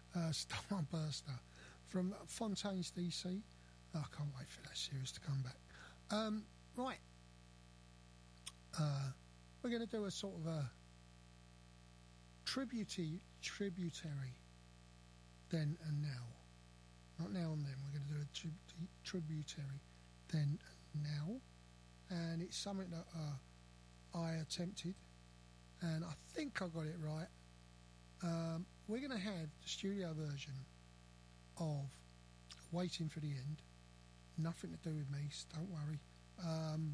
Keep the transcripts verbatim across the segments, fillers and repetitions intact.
uh, Starburster from Fontaine's D C. Oh, I can't wait for that series to come back. Um, right. Uh, we're going to do a sort of a tributary, tributary then and now. Not now and then. We're going to do a tri- tributary then and now. And it's something that uh, I attempted. And I think I got it right. Um, we're going to have the studio version of Waiting for the End. Nothing to do with me, so don't worry. Um,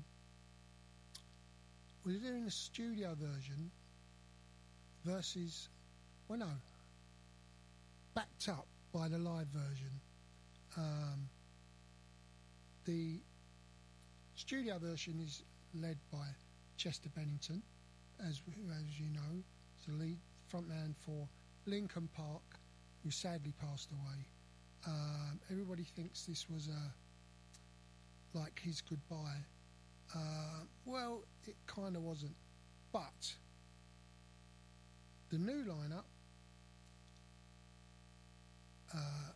we're doing the studio version versus, well, no, backed up by the live version. Um, the studio version is led by Chester Bennington, as as you know, he's the lead frontman for Linkin Park, who sadly passed away. Um, everybody thinks this was a like his goodbye. Uh, well, it kind of wasn't, but the new lineup uh,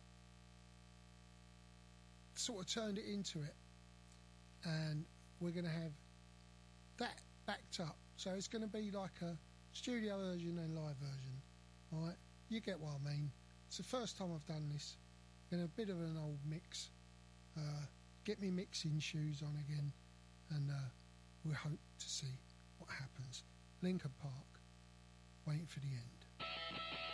sort of turned it into it, and we're going to have that backed up. So it's going to be like a studio version and live version. All right, you get what I mean. It's the first time I've done this. Been a bit of an old mix. Uh, get me mixing shoes on again, and uh, we hope to see what happens. Linkin Park, Waiting for the End.